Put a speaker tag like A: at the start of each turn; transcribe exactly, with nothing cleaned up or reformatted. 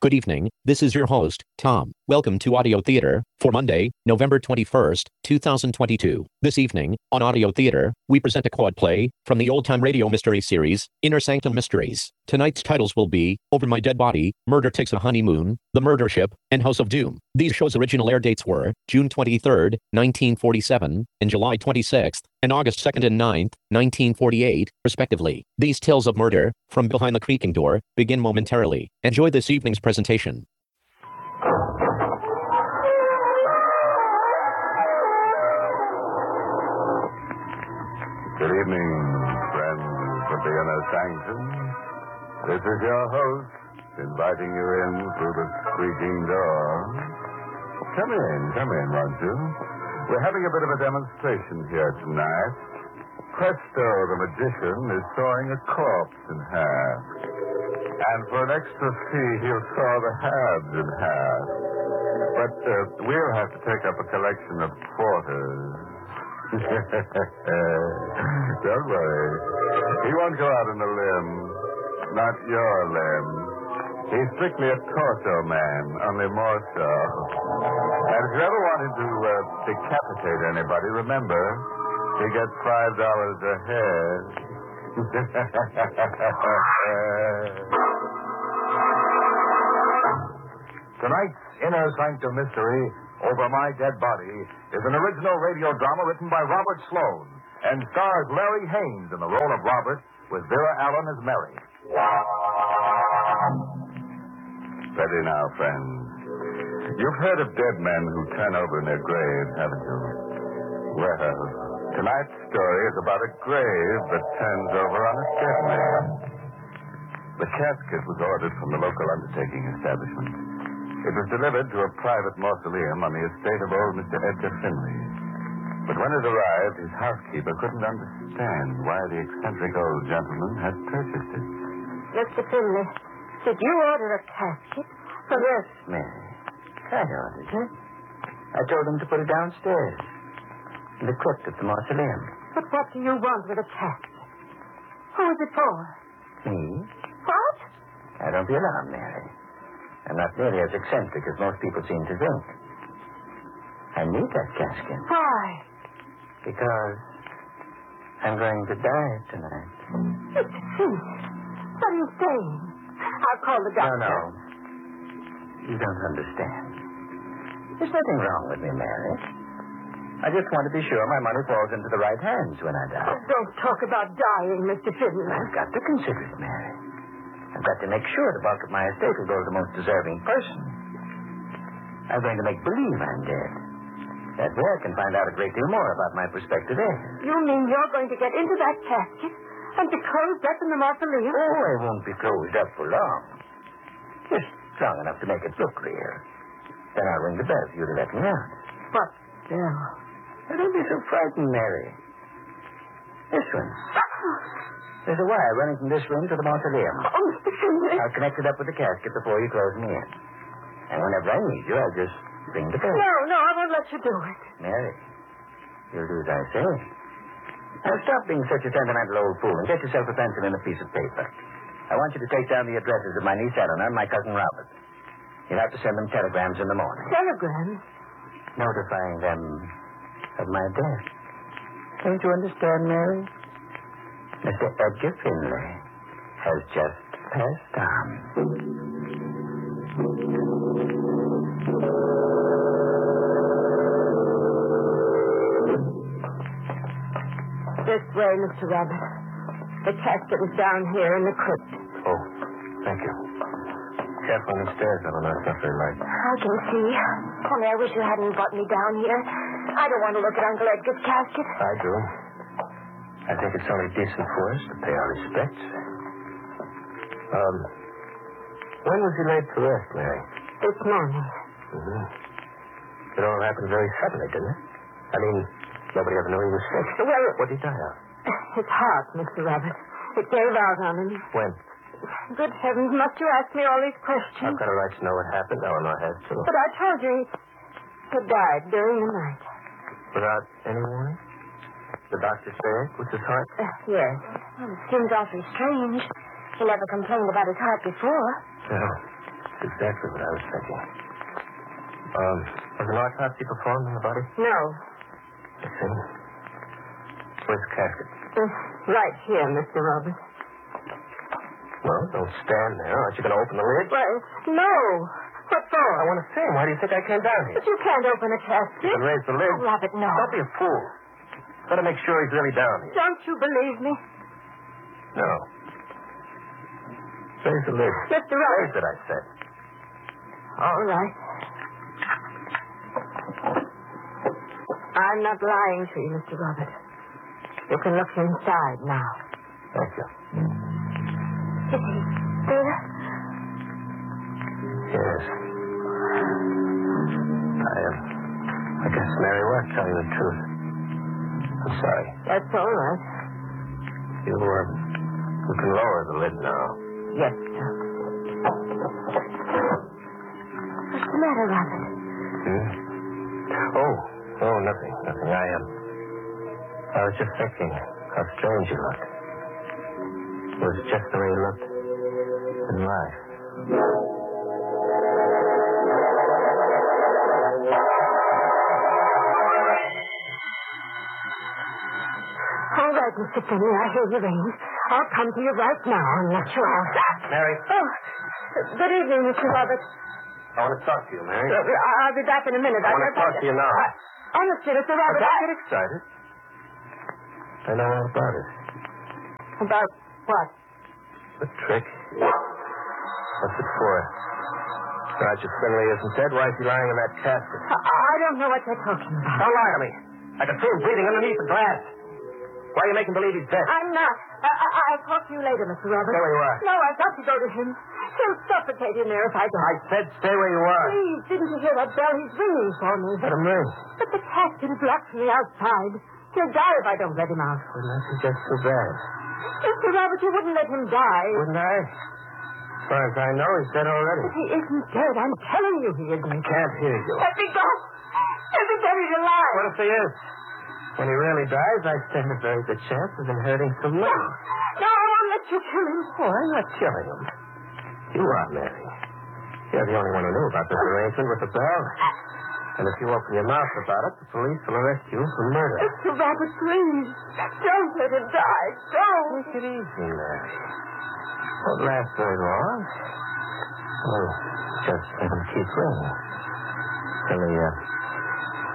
A: Good evening, this is your host, Tom. Welcome to Audio Theater for Monday, November twenty-first, two thousand twenty-two. This evening, on Audio Theater, we present a quad play from the old-time radio mystery series, Inner Sanctum Mysteries. Tonight's titles will be Over My Dead Body, Murder Takes a Honeymoon, The Murder Ship, and House of Doom. These shows' original air dates were June twenty-third, nineteen forty-seven, and July twenty-sixth, and August second and ninth, nineteen forty-eight, respectively. These tales of murder, from behind the creaking door, begin momentarily. Enjoy this evening's presentation.
B: Good evening, friends of the Inner Sanctum. This is your host, inviting you in through the squeaking door. Come in, come in, won't you? We're having a bit of a demonstration here tonight. Presto, the magician, is sawing a corpse in half. And for an extra fee, he'll saw the halves in half. But uh, we'll have to take up a collection of quarters. Don't worry. He won't go out on a limb. Not your limb. He's strictly a torso man, only more so. And if you ever wanted to uh, decapitate anybody, remember, he gets five dollars a head.
C: Tonight's Inner Sanctum Mystery, Over My Dead Body, is an original radio drama written by Robert Sloan and stars Larry Haynes in the role of Robert with Vera Allen as Mary.
B: Ready now, friends. You've heard of dead men who turn over in their graves, haven't you? Well, tonight's story is about a grave that turns over on a dead man. The casket was ordered from the local undertaking establishment. It was delivered to a private mausoleum on the estate of old Mister Edgar Finley. But when it arrived, his housekeeper couldn't understand why the eccentric old gentleman had purchased it.
D: Mister Finley, did you order a casket? For
E: Yes, Mary. I ordered it. I told him to put it downstairs in the crypt at the mausoleum.
D: But what do you want with a casket? Who is it for?
E: Me?
D: What?
E: Now, don't be alarmed, Mary. I'm not nearly as eccentric as most people seem to think. I need that casket.
D: Why?
E: Because I'm going to die tonight.
D: Mister Finley, what are you saying? I'll call the doctor.
E: No, no. You don't understand. There's nothing wrong with me, Mary. I just want to be sure my money falls into the right hands when I die.
D: Oh, don't talk about dying, Mister Finley.
E: I've got to consider it, Mary. I've got to make sure the bulk of my estate will go to the most deserving person. I'm going to make believe I'm dead. That way I can find out a great deal more about my prospective heirs.
D: You mean you're going to get into that casket and be closed up in the mausoleum?
E: Oh, I won't be closed up for long. Just long enough to make it look real. Then I'll ring the bell for you to let me out.
D: What bell?
E: Now, don't be so frightened, Mary. This one. There's a wire running from this room to the mausoleum.
D: Oh, Mister Finley.
E: I'll connect it up with the casket before you close me in. And whenever I need you, I'll just ring the bell.
D: No, no, I won't let you do it.
E: Mary, you'll do as I say. Now, stop being such a sentimental old fool and get yourself a pencil and a piece of paper. I want you to take down the addresses of my niece Eleanor and my cousin Robert. You'll have to send them telegrams in the morning.
D: Telegrams?
E: Notifying them of my death. Don't you understand, Mary? Mister Edgar Finley has just passed on.
D: This way, Mister Rabbit. The casket is down here in the crypt.
B: Oh, thank you. Careful on the stairs, Eleanor. It's not very light.
D: I can see. Only I wish you hadn't brought me down here. I don't want to look at Uncle Edgar's casket.
B: I do. I think it's only decent for us to pay our respects. Um, when was he laid to rest, Mary?
D: This morning.
B: Mm-hmm. It all happened very suddenly, didn't it? I mean, nobody ever knew he was sick.
D: Well,
B: what did he die of?
D: His heart, Mister Rabbit. It gave out on him.
B: When?
D: Good heavens, must you ask me all these questions?
B: I've got a right to know what happened. Eleanor has, too.
D: But I told you he, he died during the night.
B: Without any warning? The doctor say it was his heart?
D: Uh, yes. Well, it seems awfully strange. He never complained about his heart before.
B: No.
E: exactly what I was thinking. Um, was an autopsy performed on the body?
D: No.
E: I see. Where's the casket?
D: Uh, right here, Mister Roberts.
E: Well, don't stand there. Aren't you going to open the lid?
D: Well, no. What for?
E: I want to see him. Why do you think I came down here?
D: But you can't open a casket.
E: You can raise the lid.
D: Oh, Robert, no.
E: Don't be a fool. Better make sure he's really down here.
D: Don't you believe me?
E: No. Raise the lid.
D: Mister
E: Raise
D: Roberts.
E: it, I said.
D: All right. I'm not lying to you, Mister Roberts. You can look inside now.
E: Thank you.
D: Is he there?
E: Yes. I am. I guess Mary was telling the truth. I'm sorry.
D: That's all right.
E: You, uh, you can lower the lid now.
D: Yes, sir. What's the matter, Robert?
E: Hmm? Oh, oh, nothing, nothing. I am. I was just thinking how strange you looked. It was just the way you looked in life.
D: All right, Mister Finney, I hear you ring. I'll come to you right now and let you out.
E: Mary.
D: Oh, good evening, Mister Roberts.
E: I want to talk to you, Mary.
D: Uh, I'll be back in a minute.
E: I want to talk to you now.
D: I, honestly, Mister Roberts,
E: Don't
D: I...
E: get excited. I know all about it.
D: About what?
E: The trick. What's it for? Roger Finley isn't dead. Why is he lying in that casket?
D: I, I don't know what you're talking about.
E: Don't lie to me. I can see him breathing underneath the glass. Why are you making believe he's dead?
D: I'm not. I, I, I'll talk to you later, Mister Roberts.
E: Stay where you are.
D: No, I've got to go to him. He'll suffocate in there if I don't.
E: I said stay where you are.
D: Please, didn't you hear that bell? He's ringing for me.
E: Let him ring.
D: But the captain blocked me outside. He'll die if I don't let him out.
E: Well, that's just too bad.
D: Mister Roberts, you wouldn't let him die.
E: Wouldn't I? As far as I know, he's dead already.
D: But he isn't dead. I'm telling you he isn't.
E: I can't hear you.
D: Let me go. Everybody's alive.
E: What if he is? When he really dies, I stand a very good chance of him hurting some
D: No,
E: more.
D: no, I won't let you kill him.
E: Oh, I'm not killing him. You are, Mary. You're the only one who knew about this arrangement with the bell. And if you open your mouth about it, the police will arrest you for murder.
D: Mister Roberts, please. Don't let him die. Don't.
E: Take it easy, Mary. Won't last very long. Oh, just let him keep ringing. Till he, uh,